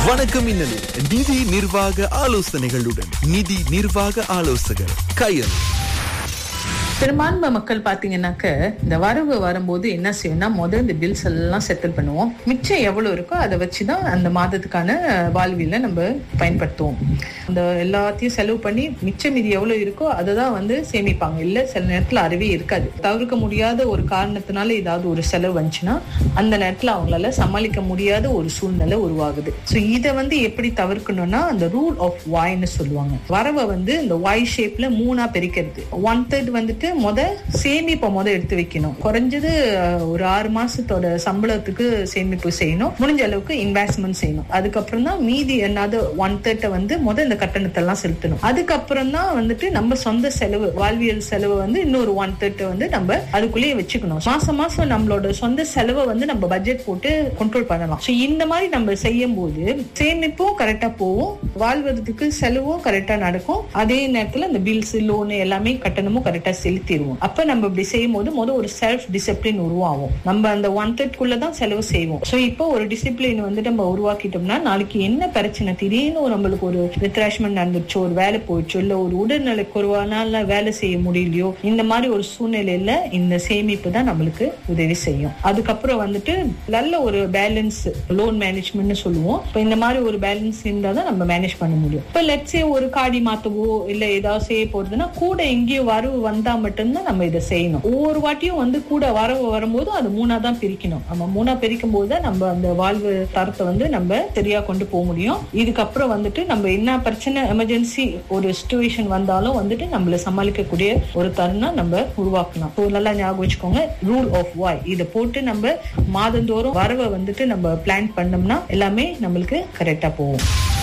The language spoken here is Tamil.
வணக்கம் இன்னலு நிதி நிர்வாக ஆலோசனைகளுடன் நிதி நிர்வாக ஆலோசகர் கயல். பெரும்பான்மை மக்கள் பாத்தீங்கன்னாக்க இந்த வரவு வரும்போது என்ன செய்யணும்னா முதல் இந்த பில்ஸ் எல்லாம் செட்டில் பண்ணுவோம். மிச்சம் எவ்வளவு இருக்கோ அதை வச்சுதான் அந்த மாதத்துக்கான வாழ்வியல நம்ம பயன்படுத்துவோம். அந்த எல்லாத்தையும் செலவு பண்ணி மிச்சம் மீதி எவ்வளவு இருக்கோ அதுதான் சேமிப்பாங்க. இல்ல சில நேரத்துல அறிவே இருக்காது. தவிர்க்க முடியாத ஒரு காரணத்தினால ஏதாவது ஒரு செலவு வந்துச்சுன்னா அந்த நேரத்துல அவங்களால சமாளிக்க முடியாத ஒரு சூழ்நிலை உருவாகுது. சோ இதை எப்படி தவிர்க்கணும்னா அந்த ரூல் ஆஃப் வாய்ன்னு சொல்லுவாங்க. வரவை இந்த வாய் ஷேப்ல 3ஆ பிரிக்கிறது. 1/3 சேமிப்பை எடுத்து வைக்கணும். குறைஞ்சது ஒரு 6 மாசத்தோட சம்பளத்துக்கு சேமிப்பு செய்யணும். முடிஞ்ச அளவுக்கு இன்வெஸ்ட்மெண்ட் செய்யணும். அதுக்கப்புறம் தான் மீதி என்னது 1/3 இந்த கட்டணத்தை எல்லாம் செலுத்தணும். அதுக்கப்புறம் தான் நம்ம சொந்த செலவு வாழ்வியல் செலவு இன்னொரு 1/3 நம்ம அதுக்குள்ளேயே வச்சுக்கணும். மாசம் மாசம் நம்மளோட சொந்த செலவை நம்ம பட்ஜெட் போட்டு கண்ட்ரோல் பண்ணலாம். இந்த மாதிரி நம்ம செய்யும் போது சேமிப்பும் கரெக்டா போகும், வாழ்வதற்கு செலவும் கரெக்டா நடக்கும். அதே நேரத்துல இந்த பில்ஸ் லோன் எல்லாமே கட்டணமும் கரெக்டா செலுத்திடுவோம். அப்ப நம்ம இப்படி செய்யும் போது ஒரு செல்ஃப் டிசிப்ளின் உருவாகும். நம்ம அந்த 1/3 தான் செலவு செய்வோம். சோ இப்போ ஒரு டிசிப்ளின் நம்ம உருவாக்கிட்டோம்னா நாளைக்கு என்ன பிரச்சனை திடீர்னு நம்மளுக்கு ஒரு ரித்ராஷ்மெண்ட் நடந்துச்சோ, ஒரு வேலை போயிடுச்சோ, இல்ல ஒரு உடல்நல குறைவானால வேலை செய்ய முடியலையோ, இந்த மாதிரி ஒரு சூழ்நிலையில இந்த சேமிப்பு தான் நம்மளுக்கு உதவி செய்யும். அதுக்கப்புறம் நல்ல ஒரு பேலன்ஸ் லோன் மேனேஜ்மெண்ட் சொல்லுவோம். இப்ப இந்த மாதிரி ஒரு பேலன்ஸ் இருந்தா தான் நம்ம மேனேஜ் பண்ண முடியும். இப்ப லெட்ஸே ஒரு காடி மாத்தவோ இல்ல ஏதாவது செய்ய போறதுன்னா கூட எங்கேயோ வரவு வந்தா மட்டும்தான் நம்ம இதை செய்யணும். ஒவ்வொரு வாட்டியும் கூட வரவு வரும்போது அது 3ஆ தான் பிரிக்கணும். நம்ம 3ஆ பிரிக்கும் போது நம்ம அந்த வாழ்வு தரத்தை நம்ம சரியா கொண்டு போக முடியும். இதுக்கப்புறம் நம்ம என்ன பிரச்சனை எமர்ஜென்சி ஒரு சிச்சுவேஷன் வந்தாலும் நம்மள சமாளிக்கக்கூடிய ஒரு தருணம் நம்ம உருவாக்கலாம். நல்லா ஞாபகம் வச்சுக்கோங்க, ரூல் ஆஃப் வாய். இதை போட்டு நம்ம மாதந்தோறும் வரவை நம்ம பிளான் பண்ணோம்னா எல்லாமே நம்மளுக்கு கரெக்டா போகும்.